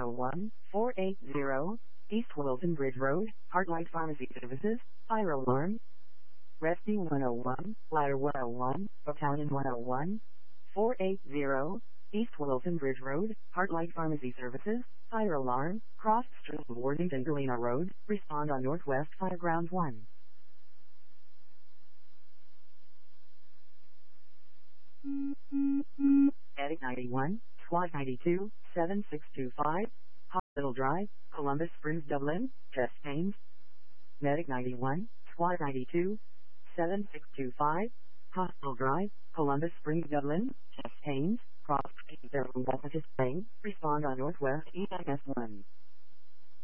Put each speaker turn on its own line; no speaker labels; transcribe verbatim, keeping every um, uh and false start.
oh one, four eight zero, East Wilson Bridge Road, Heartlight Pharmacy Services, Fire Alarm. Rescue one oh one, Ladder one oh one, Battalion one oh one, four eight zero, East Wilson Bridge Road, Heartlight Pharmacy Services, Fire Alarm, Cross Street Worthington Galena Road, respond on Northwest Fireground one. Medic ninety-one, Squad ninety-two, seven six two five, Hospital Drive, Columbus Springs, Dublin, chest pains. Medic ninety-one, Squad ninety-two, seven six two five, Hospital Drive, Columbus Springs, Dublin, chest pains, cross street, there from Pain, respond on Northwest E M S one.